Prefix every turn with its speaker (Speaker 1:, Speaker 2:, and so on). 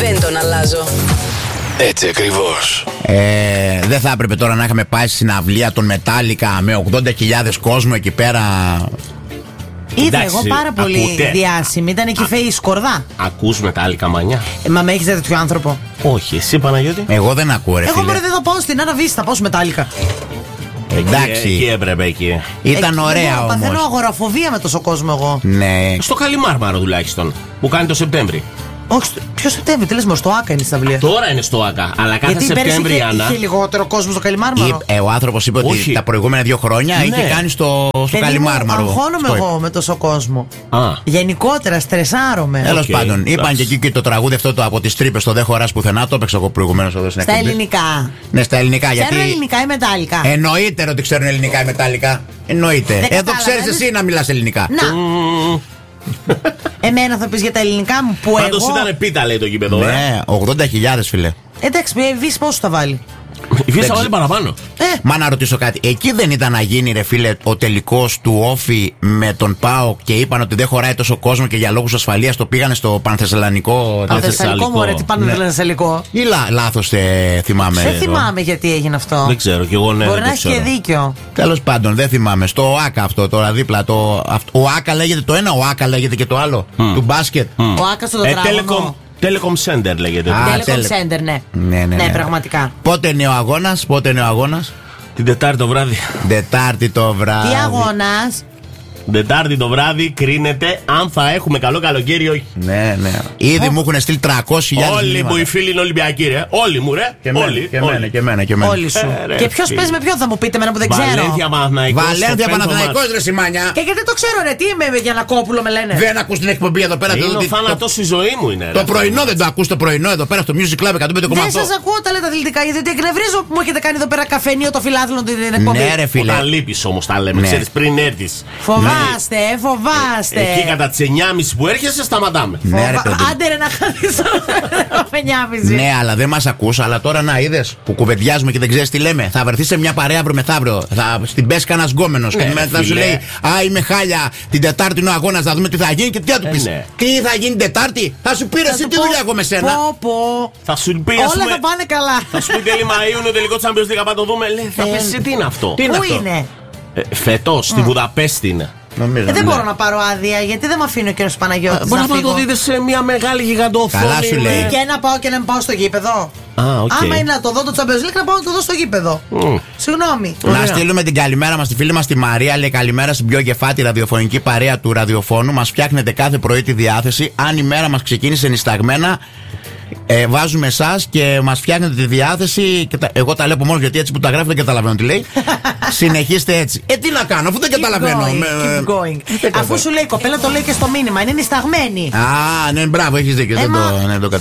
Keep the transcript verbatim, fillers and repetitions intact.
Speaker 1: Δεν τον αλλάζω.
Speaker 2: Έτσι ακριβώς.
Speaker 3: Ε, δεν θα έπρεπε τώρα να είχαμε πάει στην αυλία των Μετάλλικα με ογδόντα χιλιάδες κόσμο εκεί πέρα.
Speaker 4: Είδα
Speaker 5: Εντάξει,
Speaker 4: εγώ πάρα πολύ
Speaker 5: ακούτε.
Speaker 4: διάσημη. Ήταν εκεί φαίη σκορδά.
Speaker 5: Ακούς Μετάλλικα μανιά?
Speaker 4: Ε, μα με έχεις δει τέτοιο άνθρωπο?
Speaker 5: Όχι, εσύ Παναγιώτη?
Speaker 3: Εγώ δεν ακούω, ρε
Speaker 4: Εγώ
Speaker 3: φίλε.
Speaker 4: μπορεί δεν θα πάω στην Άννα Βίστα, πάω Μετάλλικα.
Speaker 3: Εντάξει.
Speaker 5: Εκεί έπρεπε εκεί.
Speaker 3: Ήταν ωραία όμως.
Speaker 4: Παθαίνω αγοραφοβία με τόσο κόσμο εγώ.
Speaker 3: Ναι.
Speaker 5: Στο Καλιμάρμαρο τουλάχιστον, που κάνει το Σεπτέμβρη.
Speaker 4: Όχι, στο- ποιο Σεπτέμβρη, τι λες, μωρό, στο Άκα είναι στα βιβλία.
Speaker 5: Τώρα είναι στο ΆΚΑ, αλλά κάθε
Speaker 4: Γιατί πέρυσι
Speaker 5: Σεπτέμβρη,
Speaker 4: είχε,
Speaker 5: Άννα.
Speaker 4: είχε λιγότερο κόσμο στο Καλιμάρμαρο.
Speaker 3: Είπε- ε, ο άνθρωπος είπε ότι
Speaker 5: Όχι.
Speaker 3: τα προηγούμενα δύο χρόνια
Speaker 5: Ναι.
Speaker 3: είχε κάνει στο, στο
Speaker 4: Παιδί μου,
Speaker 3: Καλιμάρμαρο.
Speaker 4: αγχώνομαι
Speaker 3: Στο-
Speaker 4: εγώ με τόσο κόσμο.
Speaker 5: Α,
Speaker 4: Γενικότερα, στρεσάρομαι.
Speaker 3: Τέλος
Speaker 5: Οκ,
Speaker 3: πάντων, είπαν
Speaker 5: εντάξει.
Speaker 3: και εκεί και το τραγούδι αυτό το από τις τρύπες το δεν χωράς πουθενά. Το έπαιξα εγώ προηγουμένως εδώ στην
Speaker 4: Στα
Speaker 3: εκπομπή.
Speaker 4: ελληνικά.
Speaker 3: Ναι, στα ελληνικά.
Speaker 4: Ξέρουν
Speaker 3: Γιατί
Speaker 4: ελληνικά ή μετάλλικα.
Speaker 3: εννοείται ότι ξέρουν ελληνικά οι Μετάλλικα. Εννοείται.
Speaker 4: Δεν
Speaker 3: Εδώ
Speaker 4: κατάλαβα,
Speaker 3: ξέρεις
Speaker 4: δεν-
Speaker 3: εσύ να μιλάς ελληνικά.
Speaker 4: Να, εμένα θα πεις για τα ελληνικά μου που
Speaker 5: πάντως
Speaker 4: εγώ.
Speaker 5: ήταν πίτα, λέει το γήπεδο. ε.
Speaker 3: Ναι, ογδόντα χιλιάδες φίλε.
Speaker 4: Εντάξει, η Βύση πόσο θα βάλει.
Speaker 5: Η Βύση θα
Speaker 3: Δεν
Speaker 5: βάλει παραπάνω.
Speaker 4: Ε,
Speaker 3: Μα να ρωτήσω κάτι. Εκεί δεν ήταν να γίνει, ρε φίλε, ο τελικός του Όφη με τον ΠΑΟΚ και είπαν ότι δεν χωράει τόσο κόσμο και για λόγους ασφαλείας το πήγανε στο Πανθεσσαλονικό.
Speaker 4: το
Speaker 5: Θεσσαλικό.
Speaker 4: Θεσσαλικό μου, ρε, τι πάνε
Speaker 3: Ναι.
Speaker 4: να λένε Θεσσαλικό.
Speaker 3: Ή λά, λάθος ε, θυμάμαι.
Speaker 4: Δεν θυμάμαι γιατί έγινε αυτό.
Speaker 5: Δεν ξέρω, κι εγώ ναι.
Speaker 4: Μπορεί
Speaker 5: δεν
Speaker 4: να
Speaker 5: το
Speaker 4: έχει και
Speaker 5: ξέρω.
Speaker 4: δίκιο.
Speaker 3: Τέλος πάντων, δεν θυμάμαι. Στο ΆΚΑ αυτό τώρα δίπλα. Το, αυτό, ο ΆΚΑ λέγεται το ένα, ο ΆΚΑ λέγεται και το άλλο. Του μπάσκετ.
Speaker 4: Ο Άκα στο
Speaker 5: Ε,
Speaker 4: τετράγωνο.
Speaker 5: Telecom, Telecom Center λέγεται.
Speaker 3: Α,
Speaker 4: Telecom
Speaker 3: τέλε-
Speaker 4: Center, ναι.
Speaker 3: Ναι, ναι, ναι.
Speaker 4: πραγματικά.
Speaker 3: Πότε είναι ο αγώνας, πότε είναι ο αγώνας.
Speaker 5: Την Τετάρτη το βράδυ.
Speaker 3: Δετάρτη το βράδυ.
Speaker 4: Τι αγώνα.
Speaker 5: Τετάρτη το βράδυ κρίνεται αν θα έχουμε καλό καλοκαίρι ή όχι.
Speaker 3: Ναι, ναι. Ήδη μου έχουν στείλει τριακόσιες χιλιάδες
Speaker 5: Όλοι
Speaker 3: μηνύματα.
Speaker 5: μου οι φίλοι είναι Ολυμπιακοί, ρε. Όλοι μου, ρε.
Speaker 3: Και εμένα,
Speaker 5: όλοι.
Speaker 3: και εμένα,
Speaker 5: όλοι.
Speaker 3: και εμένα, και εμένα.
Speaker 4: Όλοι σου.
Speaker 5: Ε, ρε,
Speaker 4: Και ποιο
Speaker 5: φίλε.
Speaker 4: παίζει με ποιον θα μου πείτε, εμένα που δεν ξέρω.
Speaker 5: Βαλένθια Παναθηναϊκός.
Speaker 3: Βαλένθια
Speaker 5: στο πέμπτο
Speaker 3: Παναθηναϊκός,
Speaker 5: μάτς.
Speaker 3: ρε Σιμάνια.
Speaker 4: Και γιατί το ξέρω, ρε, τι είμαι με Γιαννακόπουλο με λένε.
Speaker 3: Δεν ακούς την εκπομπή εδώ πέρα.
Speaker 5: Είναι
Speaker 3: το-
Speaker 5: ο
Speaker 3: το-
Speaker 5: θάνατος στη ζωή μου είναι, ρε.
Speaker 3: Το πρωινό δεν το ακούς το πρωινό εδώ πέρα στο Music Club εκατόν πέντε κόμμα
Speaker 4: Δεν
Speaker 3: οκτώ.
Speaker 4: σα ακούω τα λέτε αθλητικά, γιατί εκνευρίζω που μου έχετε κάνει εδώ πέρα καφενείο το φιλάθλο την εκπομπή.
Speaker 3: Ναι, ρε φίλε.
Speaker 5: Όταν λείπεις όμως τα λέμε,
Speaker 3: Ναι.
Speaker 5: ξέρεις, πριν έρθεις.
Speaker 4: Φοβάστε, ε, φοβάστε.
Speaker 5: Εκεί κατά τις εννιά και μισή που έρχεσαι σταματάμε.
Speaker 3: Ναι, ρε
Speaker 4: Φοβα-
Speaker 3: παιδί μου.
Speaker 4: Άντε ρε να χαθείς το
Speaker 3: Ναι, αλλά δεν μας ακούς. Αλλά τώρα να είδες που κουβεντιάζουμε και δεν ξέρεις τι λέμε. Θα βρεθεί σε μια παρέα αύριο μεθαύριο. Θα στην πες κανένα γκόμενος
Speaker 5: Ναι,
Speaker 3: και μετά σου
Speaker 5: φίλε.
Speaker 3: λέει α, είμαι χάλια. Την Τετάρτη είναι ο αγώνας, να δούμε τι θα γίνει και τι θα του
Speaker 5: Ε,
Speaker 3: πεις.
Speaker 5: ναι.
Speaker 3: Τι θα γίνει την Τετάρτη, θα σου πήρε εσύ τι δουλειά εγώ με σένα.
Speaker 4: Πω, πω.
Speaker 5: Θα σου πει, ας
Speaker 4: Όλα
Speaker 5: πούμε,
Speaker 4: θα πάνε καλά.
Speaker 5: θα σου πει τέλη Μαΐου είναι ο τελικό Champions League, θα το δούμε. Λέει, θα
Speaker 4: Ε,
Speaker 5: πεις εσύ τι είναι αυτό.
Speaker 3: Τι είναι
Speaker 4: Πού
Speaker 3: αυτό?
Speaker 4: είναι?
Speaker 5: Ε, φετός στη Βουδαπέστη είναι.
Speaker 3: Νομίζω,
Speaker 4: Ε, δεν
Speaker 3: ναι.
Speaker 4: μπορώ να πάρω άδεια, γιατί δεν με αφήνει ο κύριος Παναγιώτης
Speaker 5: Μπορεί
Speaker 4: να
Speaker 5: να το
Speaker 4: φύγω.
Speaker 5: δείτε σε μια μεγάλη γιγαντόφωνη.
Speaker 3: Καλά σου
Speaker 5: με-
Speaker 3: λέει.
Speaker 4: Και να πάω και να μην πάω στο γήπεδο.
Speaker 5: Α, οκ.
Speaker 4: Άμα είναι να το δω το Champions League, να πάω να το δω στο γήπεδο.
Speaker 5: Μμ.
Speaker 4: Συγγνώμη.
Speaker 3: Να
Speaker 5: Ωραία.
Speaker 3: στείλουμε την καλημέρα μας στη φίλη μας τη Μαρία. Λέει καλημέρα στην πιο γεφάτη ραδιοφωνική παρέα του ραδιοφώνου. Μας φτιάχνετε κάθε πρωί τη διάθεση. Αν η μέρα μας ξεκίνησε νησταγμένα, ε, βάζουμε εσά και μας φτιάχνετε τη διάθεση. Και τα, εγώ τα λέω μόνο γιατί έτσι που τα γράφει δεν καταλαβαίνω τι λέει. Συνεχίστε έτσι. Ε, τι να κάνω, αφού δεν
Speaker 4: Keep
Speaker 3: καταλαβαίνω.
Speaker 4: going,
Speaker 3: Με-
Speaker 4: keep going. Αφού σου λέει η κοπέλα, το λέει και στο μήνυμα. Είναι νησταγμένη.
Speaker 3: Α, ναι, μπράβο, έχεις δίκιο.
Speaker 4: Ε,
Speaker 3: δεν
Speaker 4: μα-
Speaker 3: το, ναι, το